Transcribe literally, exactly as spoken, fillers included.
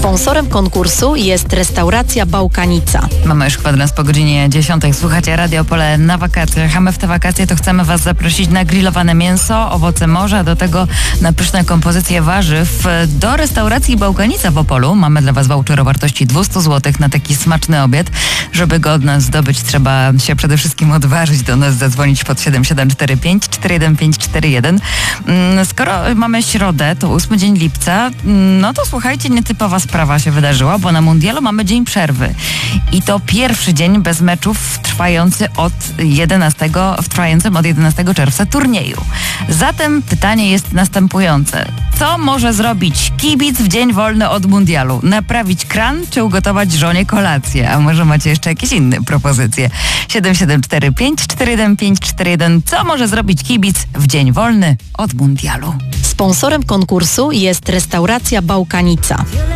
Sponsorem konkursu jest restauracja Bałkanica. Mamy już kwadrans po godzinie dziesiątej. Słuchacie Radio Opole na wakacjach, a my w te wakacje to chcemy Was zaprosić na grillowane mięso, owoce morza, do tego na pyszne kompozycje warzyw. Do restauracji Bałkanica w Opolu mamy dla Was voucher o wartości dwieście złotych na taki smaczny obiad. Żeby go od nas zdobyć, trzeba się przede wszystkim odważyć do nas zadzwonić pod siedem siedem cztery pięć cztery jeden pięć cztery jeden. Skoro mamy środę, to ósmy dzień lipca, no to słuchajcie, nietypowa sprawa się wydarzyła, bo na mundialu mamy dzień przerwy. I to pierwszy dzień bez meczów trwający od jedenastego, w trwającym od jedenastego czerwca turnieju. Zatem pytanie jest następujące. Co może zrobić kibic w dzień wolny od mundialu? Naprawić kran czy ugotować żonie kolację? A może macie jeszcze jakieś inne propozycje? siedem siedem cztery pięć cztery jeden pięć cztery jeden. Co może zrobić kibic w dzień wolny od mundialu? Sponsorem konkursu jest restauracja Bałkanica.